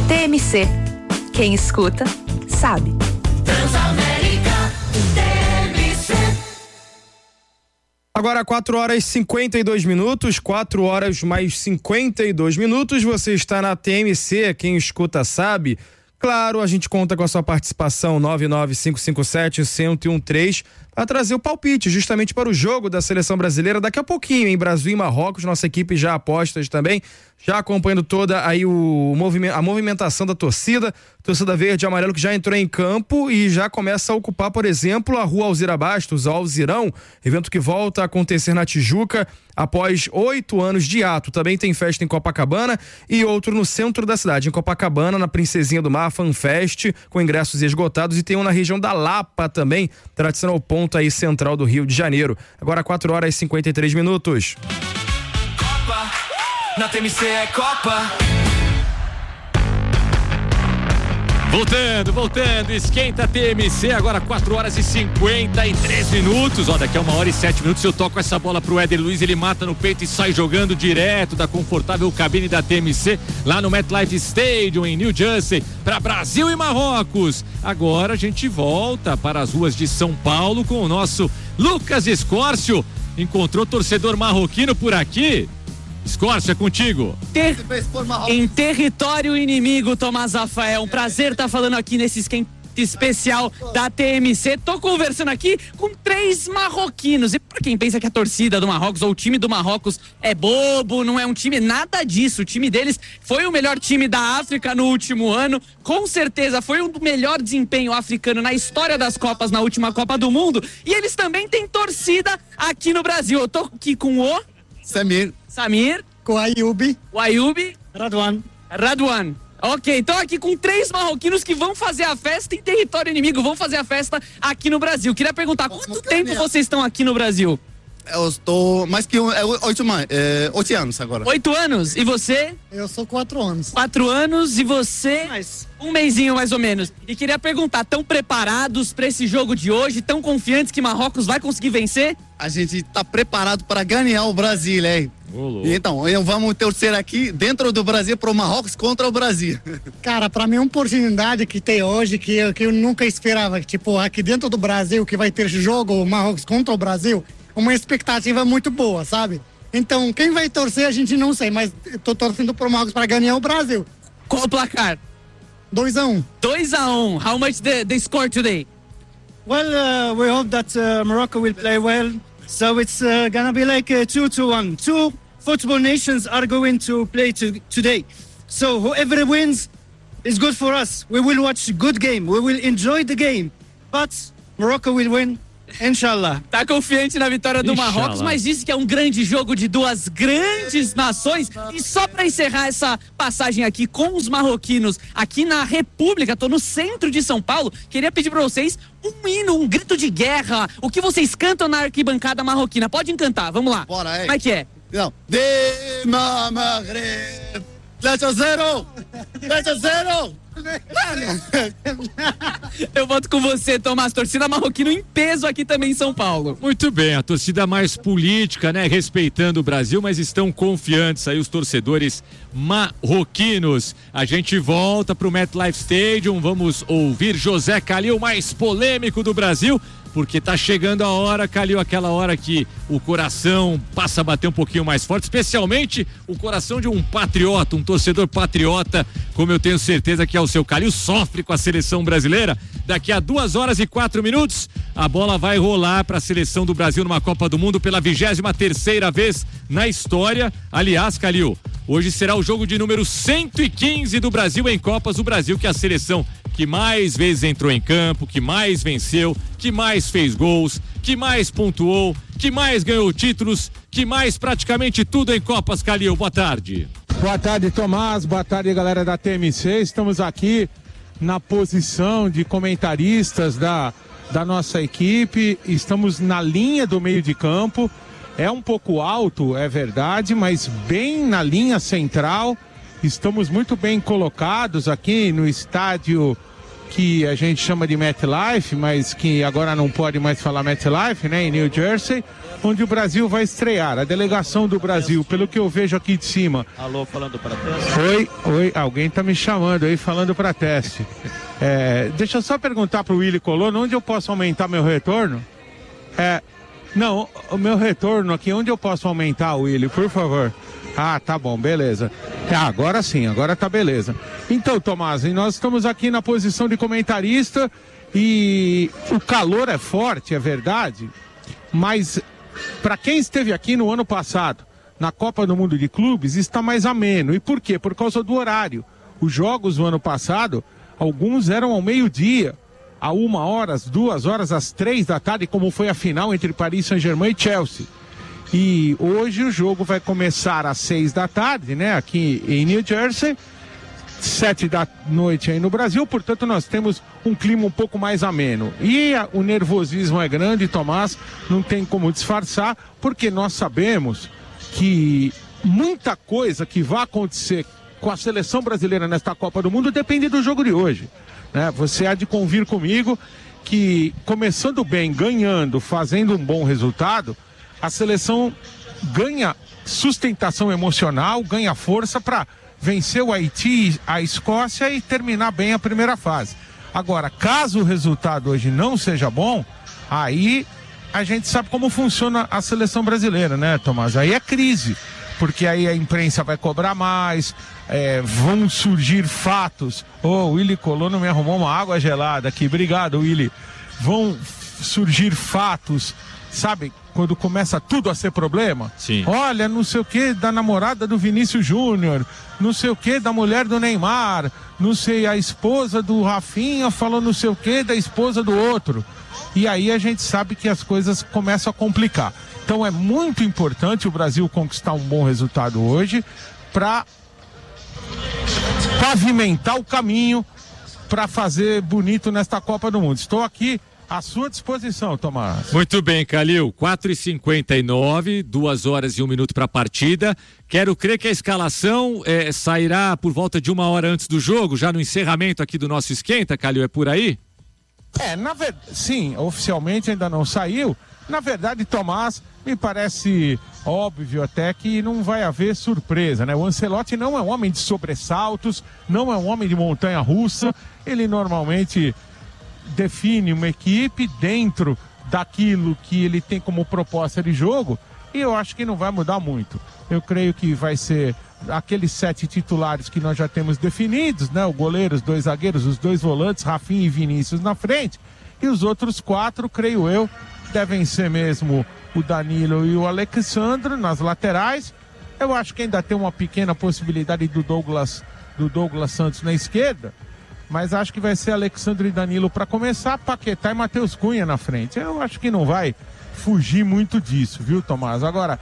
TMC. Quem escuta, sabe. Transamérica TMC. Agora 4h52, 4 horas mais 52 minutos. Você está na TMC, quem escuta sabe. Claro, a gente conta com a sua participação 99557-1013 para trazer o palpite justamente para o jogo da seleção brasileira daqui a pouquinho, em Brasil e Marrocos. Nossa equipe já apostas também, já acompanhando toda aí a movimentação da torcida verde e amarelo que já entrou em campo e já começa a ocupar, por exemplo, a Rua Alzira Bastos, Alzirão, evento que volta a acontecer na Tijuca após 8 anos de ato. Também tem festa em Copacabana e outro no centro da cidade, em Copacabana, na Princesinha do Mar, FanFest, com ingressos esgotados, e tem um na região da Lapa também, tradicional ponto aí central do Rio de Janeiro. Agora 4h53. Copa, na TMC é Copa. Voltando, esquenta TMC, agora 4h53. Ó, daqui a 1h07 eu toco essa bola pro Éder Luiz, ele mata no peito e sai jogando direto da confortável cabine da TMC, lá no MetLife Stadium, em New Jersey, para Brasil e Marrocos. Agora a gente volta para as ruas de São Paulo com o nosso Lucas Escórcio. Encontrou torcedor marroquino por aqui? Escórcio, é contigo. Em território inimigo, Tomás Rafael, um prazer estar falando aqui nesse esquenta especial da TMC. Tô conversando aqui com 3 marroquinos. E pra quem pensa que a torcida do Marrocos ou o time do Marrocos é bobo, não é um time, nada disso. O time deles foi o melhor time da África no último ano. Com certeza foi o melhor desempenho africano na história das Copas, na última Copa do Mundo. E eles também têm torcida aqui no Brasil. Eu tô aqui com o Samir, com o Ayubi, Radwan. Ok, tô aqui com 3 marroquinos que vão fazer a festa em território inimigo, vão fazer a festa aqui no Brasil. Queria perguntar, quanto tempo vocês estão aqui no Brasil? Eu estou mais que 8 anos agora. 8 anos? E você? Eu sou 4 anos. 4 anos e você? Um mesinho mais ou menos. E queria perguntar, tão preparados para esse jogo de hoje? Tão confiantes que Marrocos vai conseguir vencer? A gente está preparado para ganhar o Brasil, hein? Então, vamos torcer aqui dentro do Brasil para o Marrocos contra o Brasil. Cara, para mim é uma oportunidade que tem hoje que eu nunca esperava. Tipo, aqui dentro do Brasil que vai ter esse jogo, o Marrocos contra o Brasil, uma expectativa muito boa, sabe? Então, quem vai torcer a gente não sei, mas eu tô torcendo pro Marcos para ganhar o Brasil. Qual o placar? 2-1. 2-1. How much the score today? Well, we hope that Morocco will play well. So it's gonna be like 2-1. 2 football nations are going to play today. So whoever wins is good for us. We will watch a good game. We will enjoy the game. But Morocco will win. Inshallah. Tá confiante na vitória do Marrocos, mas disse que é um grande jogo de 2 grandes nações. E só pra encerrar essa passagem aqui com os marroquinos, aqui na República, tô no centro de São Paulo, queria pedir pra vocês um hino, um grito de guerra. O que vocês cantam na arquibancada marroquina? Pode cantar, vamos lá. Bora, Como é que é? Não. Dema Maghreb 3-0. Eu volto com você, Tomás. Torcida marroquina em peso aqui também em São Paulo. Muito bem, a torcida mais política, né? Respeitando o Brasil, mas estão confiantes aí os torcedores marroquinos. A gente volta pro MetLife Stadium, vamos ouvir José Calil, mais polêmico do Brasil, porque tá chegando a hora, Calil, aquela hora que o coração passa a bater um pouquinho mais forte, especialmente o coração de um patriota, um torcedor patriota, como eu tenho certeza que é o seu Calil, sofre com a seleção brasileira. Daqui a 2h04, a bola vai rolar para a seleção do Brasil numa Copa do Mundo pela 23ª vez na história. Aliás, Calil, hoje será o jogo de número 115 do Brasil em Copas. O Brasil, que é a seleção que mais vezes entrou em campo, que mais venceu, que mais fez gols, que mais pontuou, que mais ganhou títulos, que mais praticamente tudo em Copas. Calil, boa tarde. Boa tarde, Tomás. Boa tarde, galera da TMC. Estamos aqui na posição de comentaristas da nossa equipe. Estamos na linha do meio de campo. É um pouco alto, é verdade, mas bem na linha central. Estamos muito bem colocados aqui no estádio que a gente chama de MetLife, mas que agora não pode mais falar MetLife, né, em New Jersey, onde o Brasil vai estrear. A delegação do Brasil, pelo que eu vejo aqui de cima. Alô, falando para teste? Oi, alguém tá me chamando aí, falando para teste. Deixa eu só perguntar pro Willy Colon, onde eu posso aumentar meu retorno? Não, o meu retorno aqui, onde eu posso aumentar, Willy, por favor? Ah, tá bom, beleza. Agora sim, agora tá beleza. Então, Tomás, nós estamos aqui na posição de comentarista e o calor é forte, é verdade, mas para quem esteve aqui no ano passado, na Copa do Mundo de Clubes, está mais ameno. E por quê? Por causa do horário. Os jogos do ano passado, alguns eram ao meio-dia, a 1h, às 2h, às 3 da tarde, como foi a final entre Paris Saint-Germain e Chelsea. E hoje o jogo vai começar às 6 da tarde, né? Aqui em New Jersey, 7 da noite aí no Brasil, portanto nós temos um clima um pouco mais ameno. E o nervosismo é grande, Tomás, não tem como disfarçar, porque nós sabemos que muita coisa que vai acontecer com a seleção brasileira nesta Copa do Mundo depende do jogo de hoje, né? Você há de convir comigo que começando bem, ganhando, fazendo um bom resultado, a seleção ganha sustentação emocional, ganha força para vencer o Haiti, a Escócia e terminar bem a primeira fase. Agora, caso o resultado hoje não seja bom, aí a gente sabe como funciona a seleção brasileira, né, Tomás? Aí é crise, porque aí a imprensa vai cobrar mais, vão surgir fatos. O Willy Colon me arrumou uma água gelada aqui, obrigado, Willy. Vão surgir fatos, sabe, quando começa tudo a ser problema. Sim. Olha, não sei o que da namorada do Vinícius Júnior, não sei o que da mulher do Neymar, não sei, a esposa do Rafinha falou não sei o que da esposa do outro. E aí a gente sabe que as coisas começam a complicar. Então é muito importante o Brasil conquistar um bom resultado hoje para pavimentar o caminho para fazer bonito nesta Copa do Mundo. Estou aqui à sua disposição, Tomás. Muito bem, Calil. 4h59, 2h e 1 minuto para a partida. Quero crer que a escalação sairá por volta de 1 hora antes do jogo, já no encerramento aqui do nosso esquenta, Calil, é por aí? Na verdade, sim, oficialmente ainda não saiu. Na verdade, Tomás, me parece óbvio até que não vai haver surpresa, né? O Ancelotti não é um homem de sobressaltos, não é um homem de montanha-russa. Ele normalmente define uma equipe dentro daquilo que ele tem como proposta de jogo e eu acho que não vai mudar muito. Eu creio que vai ser aqueles 7 titulares que nós já temos definidos, né? O goleiro, os 2 zagueiros, os 2 volantes, Rafinha e Vinícius na frente, e os outros 4, creio eu, devem ser mesmo o Danilo e o Alexandre nas laterais. Eu acho que ainda tem uma pequena possibilidade do Douglas Santos na esquerda, mas acho que vai ser Alexandre e Danilo para começar, Paquetá e Matheus Cunha na frente. Eu acho que não vai fugir muito disso, viu, Tomás? Agora,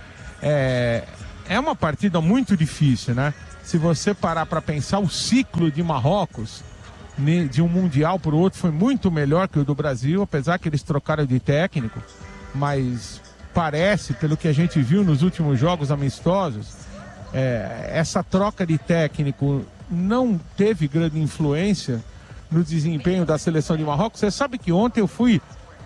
é uma partida muito difícil, né? Se você parar para pensar, o ciclo de Marrocos, de um Mundial para o outro, foi muito melhor que o do Brasil, apesar que eles trocaram de técnico, mas parece, pelo que a gente viu nos últimos jogos amistosos, essa troca de técnico não teve grande influência no desempenho da seleção de Marrocos. Você sabe que ontem eu fui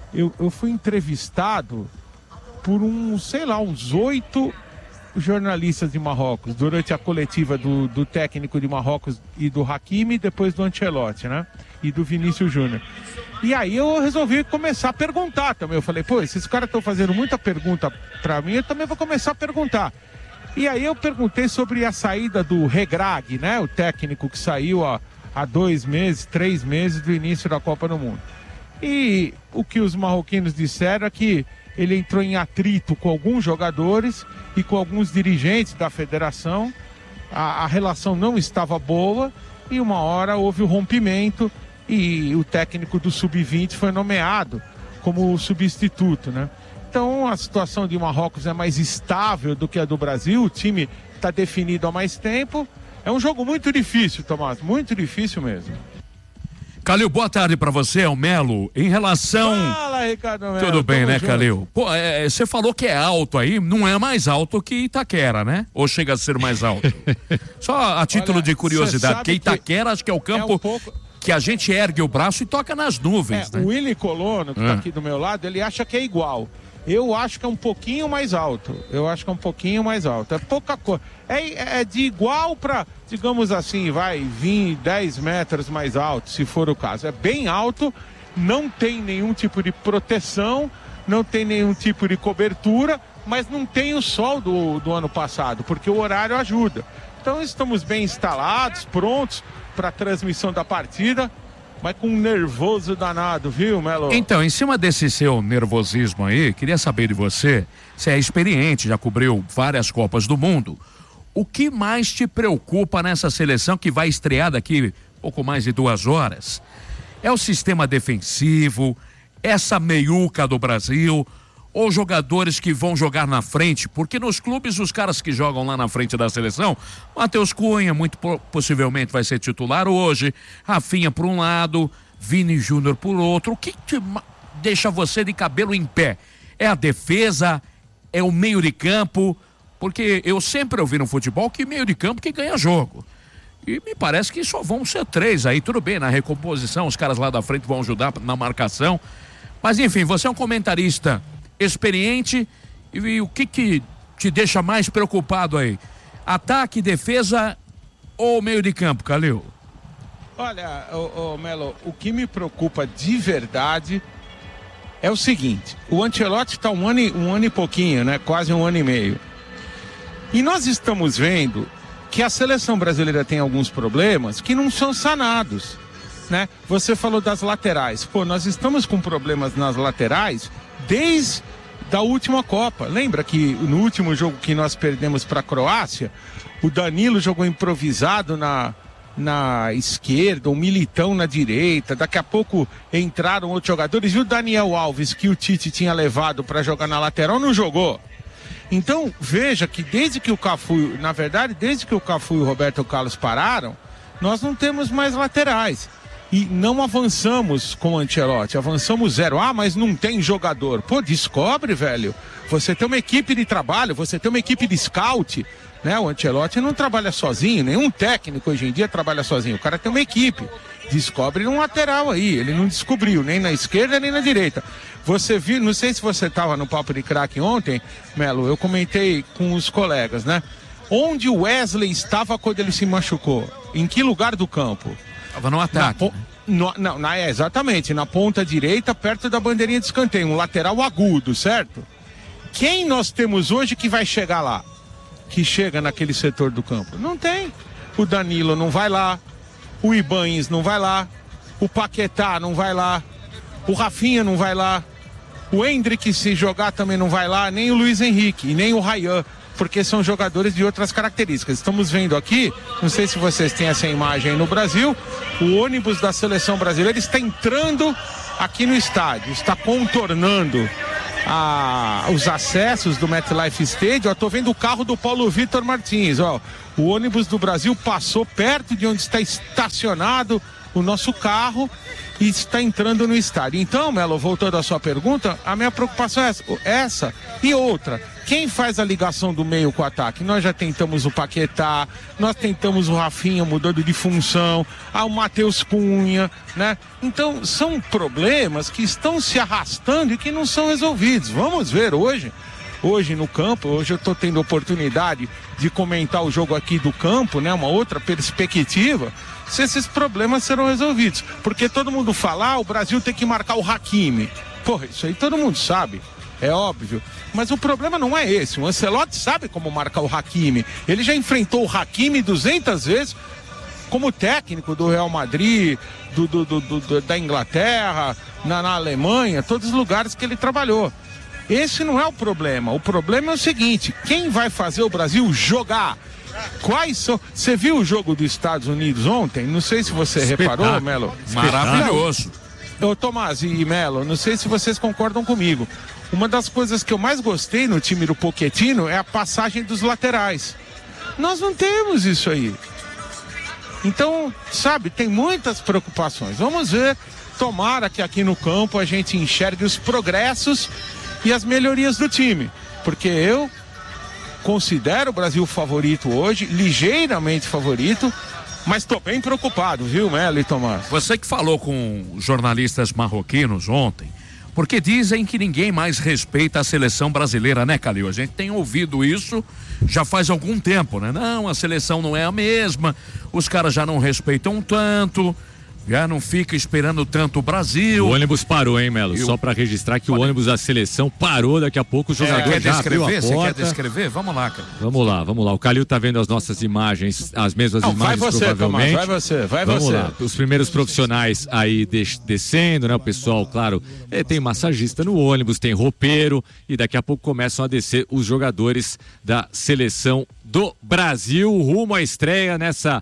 entrevistado por uns 8 jornalistas de Marrocos durante a coletiva do técnico de Marrocos e do Hakimi, depois do Ancelotti, né? E do Vinícius Júnior. E aí eu resolvi começar a perguntar também. Eu falei, pô, esses caras estão fazendo muita pergunta pra mim, eu também vou começar a perguntar. E aí eu perguntei sobre a saída do Regragui, né? O técnico que saiu há 2 meses, 3 meses do início da Copa do Mundo. E o que os marroquinos disseram é que ele entrou em atrito com alguns jogadores e com alguns dirigentes da federação. A relação não estava boa e uma hora houve o rompimento e o técnico do Sub-20 foi nomeado como substituto, né? Então a situação de Marrocos é mais estável do que a do Brasil, o time está definido há mais tempo. É um jogo muito difícil, Tomás, muito difícil mesmo. Calil, boa tarde pra você, é o Melo. Em relação... Fala, Ricardo Melo. Tudo bem, né, junto. Calil? Pô, você falou que é alto aí, não é mais alto que Itaquera, né? Ou chega a ser mais alto? Só a título de curiosidade, porque Itaquera acho que é o campo que a gente ergue o braço e toca nas nuvens, né? O Willy Colono, que tá aqui do meu lado, ele acha que é igual. Eu acho que é um pouquinho mais alto. É pouca coisa. É de igual para, digamos assim, vai vir 10 metros mais alto, se for o caso. É bem alto, não tem nenhum tipo de proteção, não tem nenhum tipo de cobertura, mas não tem o sol do ano passado, porque o horário ajuda. Então estamos bem instalados, prontos para a transmissão da partida. Mas com um nervoso danado, viu, Melo? Então, em cima desse seu nervosismo aí, queria saber de você, você é experiente, já cobriu várias Copas do Mundo. O que mais te preocupa nessa seleção que vai estrear daqui pouco mais de 2 horas? É o sistema defensivo, essa meiuca do Brasil, ou jogadores que vão jogar na frente? Porque nos clubes, os caras que jogam lá na frente da seleção, Matheus Cunha, muito possivelmente vai ser titular hoje, Rafinha por um lado, Vini Júnior por outro. O que te deixa você de cabelo em pé? É a defesa? É o meio de campo? Porque eu sempre ouvi no futebol que meio de campo que ganha jogo. E me parece que só vão ser 3 aí, tudo bem, na recomposição, os caras lá da frente vão ajudar na marcação. Mas enfim, você é um comentarista experiente, e o que te deixa mais preocupado aí? Ataque, defesa ou meio de campo, Calil? Olha, Melo, o que me preocupa de verdade é o seguinte: o Ancelotti está um ano e pouquinho, né? Quase 1 ano e meio. E nós estamos vendo que a seleção brasileira tem alguns problemas que não são sanados, né? Você falou das laterais. Pô, nós estamos com problemas nas laterais desde a última Copa. Lembra que no último jogo que nós perdemos para a Croácia, o Danilo jogou improvisado na esquerda, o Militão na direita, daqui a pouco entraram outros jogadores, e o Daniel Alves, que o Tite tinha levado para jogar na lateral, não jogou. Então, veja que desde que o Cafu e o Roberto Carlos pararam, nós não temos mais laterais. E não avançamos com o Ancelotti, avançamos 0. Ah, mas não tem jogador. Pô, descobre, velho. Você tem uma equipe de trabalho, você tem uma equipe de scout, né? O Ancelotti não trabalha sozinho, nenhum técnico hoje em dia trabalha sozinho. O cara tem uma equipe. Descobre um lateral aí, ele não descobriu, nem na esquerda nem na direita. Você viu, não sei se você estava no Papo de Craque ontem, Melo, eu comentei com os colegas, né? Onde o Wesley estava quando ele se machucou? Em que lugar do campo? Estava no ataque. Exatamente, na ponta direita, perto da bandeirinha de escanteio, um lateral agudo, certo? Quem nós temos hoje que vai chegar lá? Que chega naquele setor do campo? Não tem. O Danilo não vai lá, o Ibañez não vai lá, o Paquetá não vai lá, o Rafinha não vai lá, o Endrick, se jogar, também não vai lá, nem o Luiz Henrique e nem o Ryan, porque são jogadores de outras características. Estamos vendo aqui, não sei se vocês têm essa imagem aí no Brasil, o ônibus da seleção brasileira está entrando aqui no estádio, está contornando os acessos do MetLife Stadium. Estou vendo o carro do Paulo Vitor Martins, ó. O ônibus do Brasil passou perto de onde está estacionado o nosso carro e está entrando no estádio. Então, Melo, voltando à sua pergunta, a minha preocupação é essa e outra. Quem faz a ligação do meio com o ataque? Nós já tentamos o Paquetá, nós tentamos o Rafinha mudando de função, o Matheus Cunha, né? Então, são problemas que estão se arrastando e que não são resolvidos. Vamos ver hoje no campo. Hoje eu estou tendo oportunidade de comentar o jogo aqui do campo, né? Uma outra perspectiva, se esses problemas serão resolvidos. Porque todo mundo fala, o Brasil tem que marcar o Hakimi. Porra, isso aí todo mundo sabe, é óbvio. Mas o problema não é esse. O Ancelotti sabe como marcar o Hakimi. Ele já enfrentou o Hakimi 200 vezes como técnico do Real Madrid, da Inglaterra, na Alemanha, todos os lugares que ele trabalhou. Esse não é o problema. O problema é o seguinte: quem vai fazer o Brasil jogar? Quais são? Você viu o jogo dos Estados Unidos ontem? Não sei se você reparou, Melo. Maravilhoso. Ô, Tomás e Melo, não sei se vocês concordam comigo. Uma das coisas que eu mais gostei no time do Pochettino é a passagem dos laterais. Nós não temos isso aí. Então, sabe, tem muitas preocupações. Vamos ver, tomara que aqui no campo a gente enxergue os progressos e as melhorias do time. Porque eu considero o Brasil favorito hoje, ligeiramente favorito, Mas tô bem preocupado, viu, Melo e Tomás? Você que falou com jornalistas marroquinos ontem, porque dizem que ninguém mais respeita a seleção brasileira, né, Calil? A gente tem ouvido isso já faz algum tempo, né? Não, a seleção não é a mesma, os caras já não respeitam tanto, já não fica esperando tanto o Brasil. O ônibus parou, hein, Melo? Só pra registrar que o ônibus da seleção parou, daqui a pouco o jogador já abriu a porta. Você quer descrever? Vamos lá, cara. Vamos lá. O Calil tá vendo as nossas imagens, as mesmas imagens, vai você, provavelmente. Tomás, vai Vamos você. lá. Os primeiros profissionais aí descendo, né? O pessoal, claro, tem massagista no ônibus, tem roupeiro e daqui a pouco começam a descer os jogadores da seleção do Brasil, rumo à estreia nessa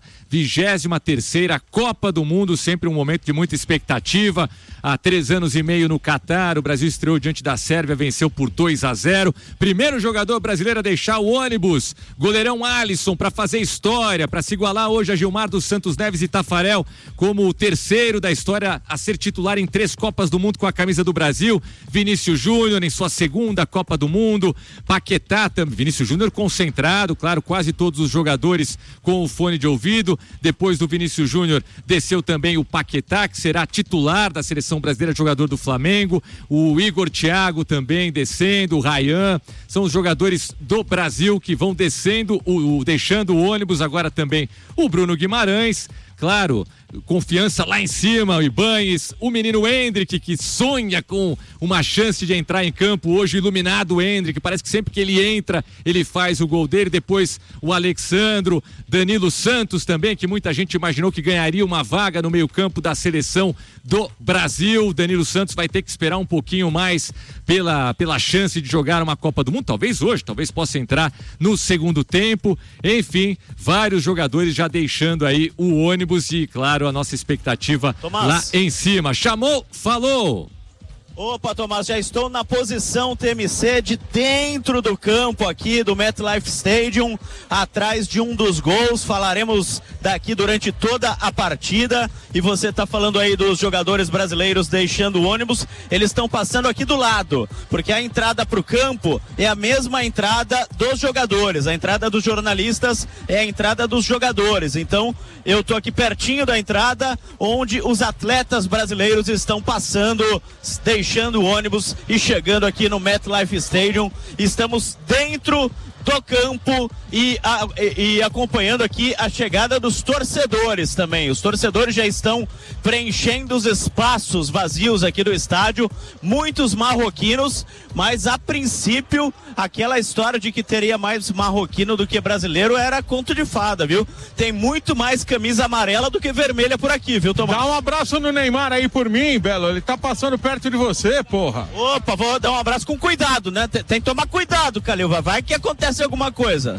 23ª Copa do Mundo, sempre um momento de muita expectativa. Há 3 anos e meio no Catar, o Brasil estreou diante da Sérvia, venceu por 2-0. Primeiro jogador brasileiro a deixar o ônibus, goleirão Alisson, para fazer história, para se igualar hoje a Gilmar dos Santos Neves e Tafarel, como o terceiro da história a ser titular em 3 Copas do Mundo com a camisa do Brasil. Vinícius Júnior em sua 2ª Copa do Mundo, Paquetá também, Vinícius Júnior concentrado, claro, quase todos os jogadores com o fone de ouvido. Depois do Vinícius Júnior, desceu também o Paquetá, que será titular da seleção brasileira, jogador do Flamengo. O Igor Thiago também descendo, o Ryan. São os jogadores do Brasil que vão descendo, deixando o ônibus. Agora também o Bruno Guimarães. Claro, confiança lá em cima, o Ibañez, o menino Endrick, que sonha com uma chance de entrar em campo hoje, iluminado o Endrick, parece que sempre que ele entra, ele faz o gol dele. Depois o Alexandro, Danilo Santos também, que muita gente imaginou que ganharia uma vaga no meio-campo da seleção do Brasil. Danilo Santos vai ter que esperar um pouquinho mais pela chance de jogar uma Copa do Mundo, talvez hoje, talvez possa entrar no segundo tempo. Enfim, vários jogadores já deixando aí o ônibus e, claro, a nossa expectativa Tomás, lá em cima. Chamou, falou! Opa, Tomás, já estou na posição TMC de dentro do campo aqui do MetLife Stadium, atrás de um dos gols. Falaremos daqui durante toda a partida. E você está falando aí dos jogadores brasileiros deixando o ônibus. Eles estão passando aqui do lado, porque a entrada para o campo é a mesma entrada dos jogadores. A entrada dos jornalistas é a entrada dos jogadores. Então, eu estou aqui pertinho da entrada, onde os atletas brasileiros estão passando, deixando o ônibus e chegando aqui no MetLife Stadium. Estamos dentro do campo e acompanhando aqui a chegada dos torcedores também. Os torcedores já estão preenchendo os espaços vazios aqui do estádio, muitos marroquinos, mas a princípio aquela história de que teria mais marroquino do que brasileiro era conto de fada, viu? Tem muito mais camisa amarela do que vermelha por aqui, viu, Tomás? Dá um abraço no Neymar aí por mim, Belo, ele tá passando perto de você, porra. Opa, vou dar um abraço com cuidado, né? Tem que tomar cuidado, Calil, vai que acontece alguma coisa.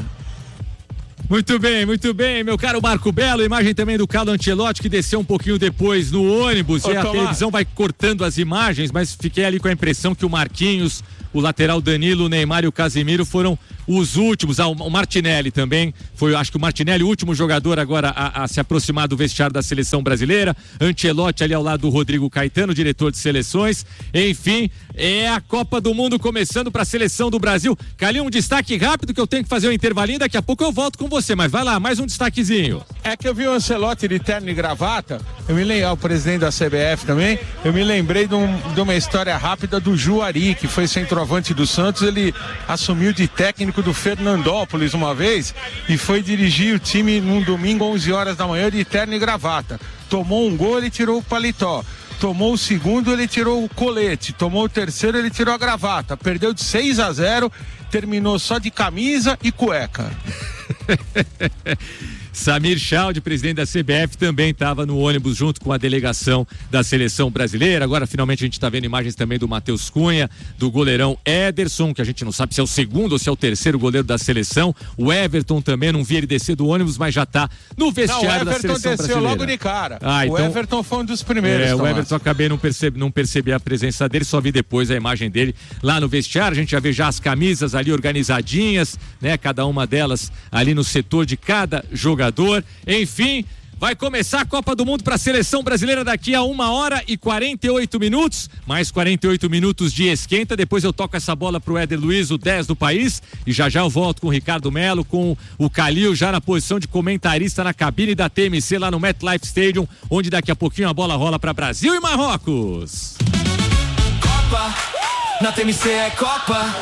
Muito bem, meu caro Marco Belo, imagem também do Carlo Ancelotti, que desceu um pouquinho depois no ônibus. A televisão vai cortando as imagens, mas fiquei ali com a impressão que o Marquinhos, o lateral Danilo, o Neymar e o Casemiro foram os últimos. O Martinelli também foi, acho que o Martinelli, o último jogador agora a se aproximar do vestiário da seleção brasileira. Ancelotti ali ao lado do Rodrigo Caetano, diretor de seleções. Enfim, é a Copa do Mundo começando para a seleção do Brasil. Calil, um destaque rápido que eu tenho que fazer um intervalinho, daqui a pouco eu volto com você, mas vai lá, mais um destaquezinho. É que eu vi o Ancelotti de terno e gravata, o presidente da CBF também, eu me lembrei de uma história rápida do Juari, que foi centroavante do Santos. Ele assumiu de técnico do Fernandópolis uma vez e foi dirigir o time num domingo 11 horas da manhã de terno e gravata. Tomou um gol, ele tirou o paletó. Tomou o segundo, ele tirou o colete. Tomou o terceiro, ele tirou a gravata. Perdeu de 6-0, terminou só de camisa e cueca. Samir Chaldi, presidente da CBF, também estava no ônibus junto com a delegação da seleção brasileira. Agora, finalmente, a gente está vendo imagens também do Matheus Cunha, do goleirão Ederson, que a gente não sabe se é o segundo ou se é o terceiro goleiro da seleção. O Everton também, não vi ele descer do ônibus, mas já está no vestiário da seleção brasileira. O Everton desceu logo de cara. Então, o Everton foi um dos primeiros. O Everton acabei não percebi a presença dele, só vi depois a imagem dele lá no vestiário. A gente já vê já as camisas ali organizadinhas, né? Cada uma delas ali no setor de cada jogador. Enfim, Vai começar a Copa do Mundo para a seleção brasileira daqui a 1h48 mais 48 minutos de esquenta. Depois eu toco essa bola pro Éder Luiz, o 10 do país, e já eu volto com o Ricardo Melo, com o Calil já na posição de comentarista na cabine da TMC lá no MetLife Stadium, onde daqui a pouquinho a bola rola para Brasil e Marrocos. Copa, na TMC é Copa.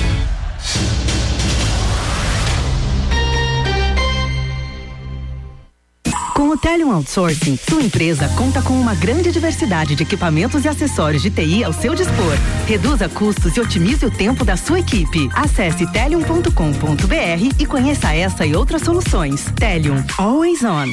Com o Telium Outsourcing, sua empresa conta com uma grande diversidade de equipamentos e acessórios de TI ao seu dispor. Reduza custos e otimize o tempo da sua equipe. Acesse telium.com.br e conheça essa e outras soluções. Telium, always on.